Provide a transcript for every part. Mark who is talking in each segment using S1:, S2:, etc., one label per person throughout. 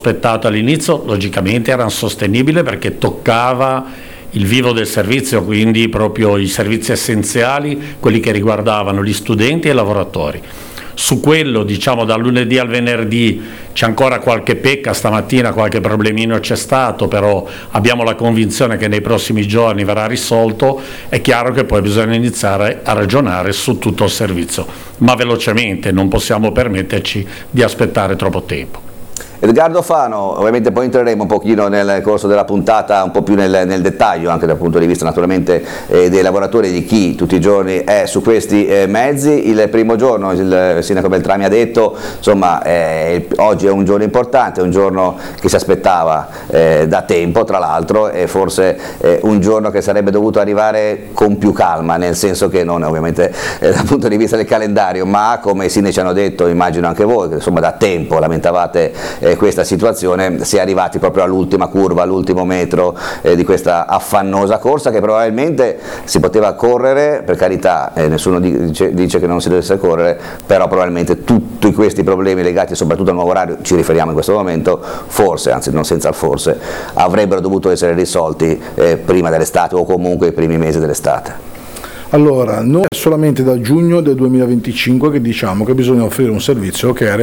S1: aspettato all'inizio logicamente era insostenibile perché toccava il vivo del servizio, quindi proprio i servizi essenziali, quelli che riguardavano gli studenti e i lavoratori. Su quello, diciamo, dal lunedì al venerdì c'è ancora qualche pecca, stamattina qualche problemino c'è stato, però abbiamo la convinzione che nei prossimi giorni verrà risolto. È chiaro che poi bisogna iniziare a ragionare su tutto il servizio, ma velocemente, non possiamo permetterci di aspettare troppo tempo.
S2: Edgardo Fano, ovviamente poi entreremo un pochino nel corso della puntata un po' più nel dettaglio, anche dal punto di vista naturalmente dei lavoratori, di chi tutti i giorni è su questi mezzi. Il primo giorno il sindaco Beltrami ha detto, insomma, oggi è un giorno importante, un giorno che si aspettava da tempo tra l'altro, e forse un giorno che sarebbe dovuto arrivare con più calma, nel senso che non ovviamente dal punto di vista del calendario, ma come i sindaci hanno detto, immagino anche voi, che insomma da tempo lamentavate questa situazione, si è arrivati proprio all'ultima curva, all'ultimo metro di questa affannosa corsa, che probabilmente si poteva correre, per carità, nessuno dice che non si dovesse correre, però probabilmente tutti questi problemi legati soprattutto al nuovo orario, ci riferiamo in questo momento, forse, anzi non senza il forse, avrebbero dovuto essere risolti prima dell'estate o comunque i primi mesi dell'estate.
S3: Allora, noi è solamente da giugno del 2025 che diciamo che bisogna offrire un servizio che è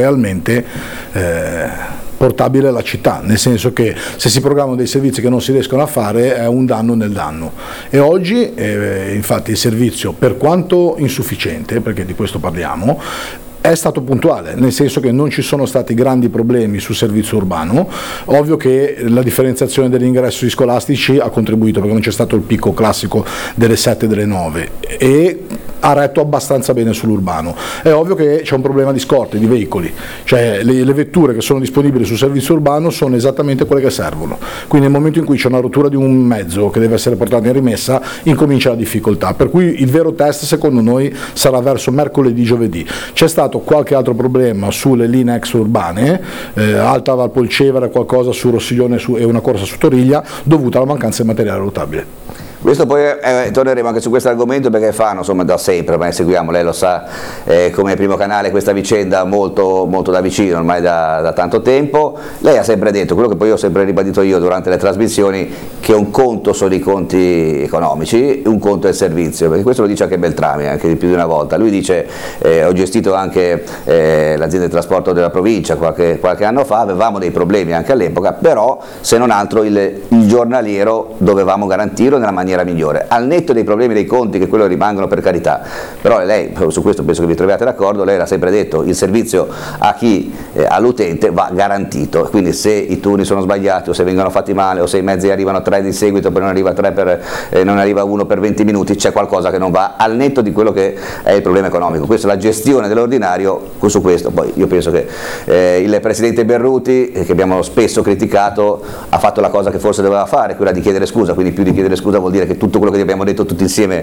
S3: realmente portabile alla città, nel senso che se si programmano dei servizi che non si riescono a fare è un danno nel danno, e oggi infatti il servizio, per quanto insufficiente, perché di questo parliamo, è stato puntuale, nel senso che non ci sono stati grandi problemi sul servizio urbano. Ovvio che la differenziazione degli ingressi scolastici ha contribuito, perché non c'è stato il picco classico delle 7 e delle 9, e ha retto abbastanza bene sull'urbano. È ovvio che c'è un problema di scorte, di veicoli, cioè le vetture che sono disponibili sul servizio urbano sono esattamente quelle che servono, quindi nel momento in cui c'è una rottura di un mezzo che deve essere portato in rimessa incomincia la difficoltà, per cui il vero test secondo noi sarà verso mercoledì, giovedì. C'è stato qualche altro problema sulle linee extraurbane, Alta Valpolcevere, qualcosa su Rossiglione e una corsa su Toriglia, dovuta alla mancanza di materiale rotabile.
S2: Questo poi torneremo anche su questo argomento, perché Fano, insomma, da sempre ormai seguiamo, lei lo sa, come primo canale, questa vicenda molto, molto da vicino, ormai da tanto tempo. Lei ha sempre detto, quello che poi ho sempre ribadito io durante le trasmissioni, che un conto sono i conti economici, un conto è il servizio, perché questo lo dice anche Beltrami, anche di più di una volta. Lui dice, ho gestito anche l'azienda di trasporto della provincia qualche anno fa, avevamo dei problemi anche all'epoca, però se non altro il giornaliero dovevamo garantirlo nella maniera migliore, al netto dei problemi dei conti, che quello rimangono, per carità. Però lei, su questo penso che vi troviate d'accordo, lei l'ha sempre detto, il servizio a chi, all'utente, va garantito, quindi se i turni sono sbagliati, o se vengono fatti male, o se i mezzi arrivano 3 di seguito, poi non arriva 3 non arriva uno per 20 minuti, c'è qualcosa che non va, al netto di quello che è il problema economico. Questa è la gestione dell'ordinario. Su questo poi io penso che il presidente Berruti, che abbiamo spesso criticato, ha fatto la cosa che forse doveva fare, quella di chiedere scusa, quindi più di chiedere scusa vuol dire che tutto quello che abbiamo detto tutti insieme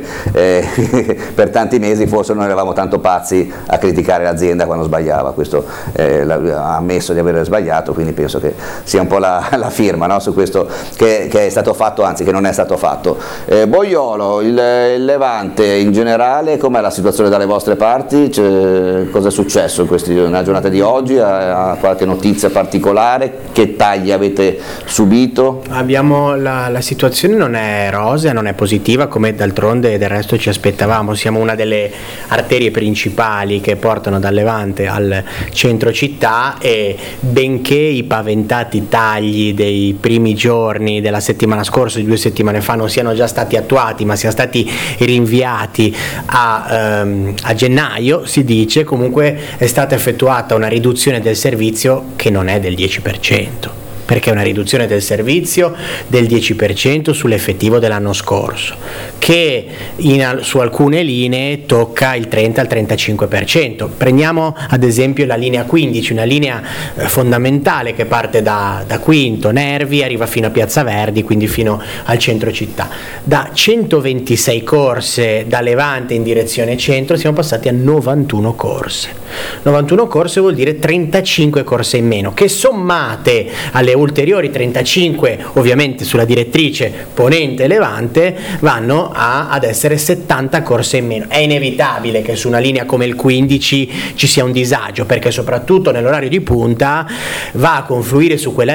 S2: per tanti mesi, forse non eravamo tanto pazzi a criticare l'azienda quando sbagliava. Questo ha ammesso di aver sbagliato, quindi penso che sia un po' la firma, no, su questo che è stato fatto, anzi che non è stato fatto. Boiolo, il Levante in generale, com'è la situazione dalle vostre parti? Cosa è successo nella giornata di oggi? Ha qualche notizia particolare? Che tagli avete subito?
S4: Abbiamo la situazione non è rosa, non è positiva, come d'altronde del resto ci aspettavamo. Siamo una delle arterie principali che portano dal Levante al centro città, e benché i paventati tagli dei primi giorni della settimana scorsa, di 2 settimane fa, non siano già stati attuati ma siano stati rinviati a gennaio, si dice, comunque è stata effettuata una riduzione del servizio che non è del 10%. Perché è una riduzione del servizio del 10% sull'effettivo dell'anno scorso, che su alcune linee tocca il 30 al 35%. Prendiamo ad esempio la linea 15, una linea fondamentale che parte da Quinto, Nervi, arriva fino a Piazza Verdi, quindi fino al centro città. Da 126 corse da Levante in direzione centro siamo passati a 91 corse. 91 corse vuol dire 35 corse in meno, che sommate alle ulteriori 35 ovviamente sulla direttrice Ponente Levante vanno ad essere 70 corse in meno. È inevitabile che su una linea come il 15 ci sia un disagio, perché soprattutto nell'orario di punta va a confluire su quella